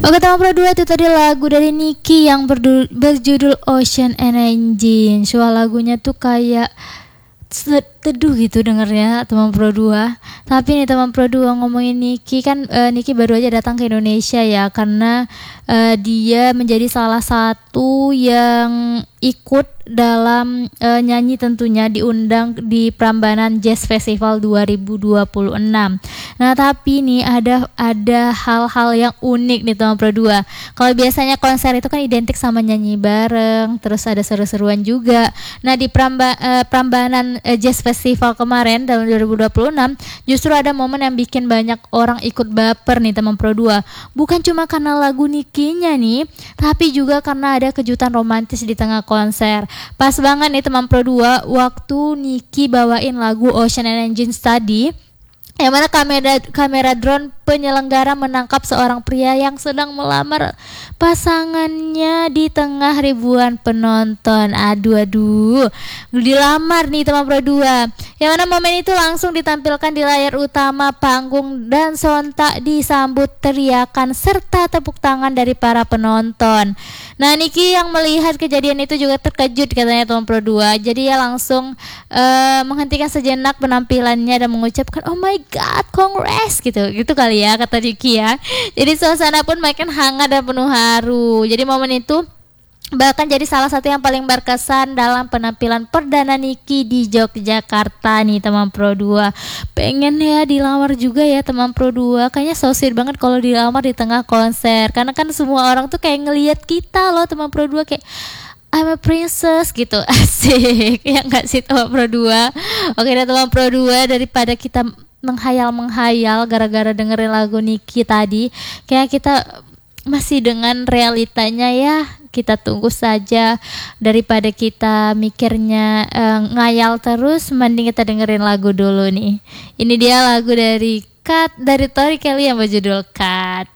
Oke, teman Pro 2 itu tadi lagu dari Niki yang berjudul Ocean and Engine. Soal lagunya tuh kayak teduh gitu dengernya teman Pro 2. Tapi nih teman Pro 2 ngomongin Niki kan, Niki baru aja datang ke Indonesia ya, karena dia menjadi salah satu yang ikut dalam nyanyi, tentunya diundang di Prambanan Jazz Festival 2026. Nah, tapi nih ada hal-hal yang unik nih teman Pro 2. Kalau biasanya konser itu kan identik sama nyanyi bareng, terus ada seru-seruan juga. Nah, di Prambanan Jazz Festival kemarin tahun 2026 justru ada momen yang bikin banyak orang ikut baper nih teman Pro 2. Bukan cuma karena lagu Nikinya nih, tapi juga karena ada kejutan romantis di tengah konser. Pas banget nih teman Pro 2 waktu Niki bawain lagu Ocean and Engine tadi, yang mana kamera drone penyelenggara menangkap seorang pria yang sedang melamar pasangannya di tengah ribuan penonton. Aduh, dilamar nih teman Pro 2. Yang mana momen itu langsung ditampilkan di layar utama panggung dan sontak disambut teriakan serta tepuk tangan dari para penonton. Nah, Niki yang melihat kejadian itu juga terkejut katanya teman Pro 2. Jadi ya langsung menghentikan sejenak penampilannya dan mengucapkan "Oh my God, congrats" gitu kali ya kata Niki ya. Jadi suasana pun makin hangat dan penuh haru. Jadi momen itu bahkan jadi salah satu yang paling berkesan dalam penampilan perdana Niki di Yogyakarta nih teman Pro 2. Pengen ya dilamar juga ya teman Pro 2. Kayaknya so sweet banget kalau dilamar di tengah konser, karena kan semua orang tuh kayak ngelihat kita loh teman Pro 2, kayak I'm a princess gitu. Asik ya nggak sih teman Pro 2? Oke deh teman Pro 2, daripada kita menghayal gara-gara dengerin lagu Niki tadi, kayak kita masih dengan realitanya ya. Kita tunggu saja, daripada kita mikirnya ngayal terus, mending kita dengerin lagu dulu nih. Ini dia lagu dari Tori Kelly yang berjudul Cut.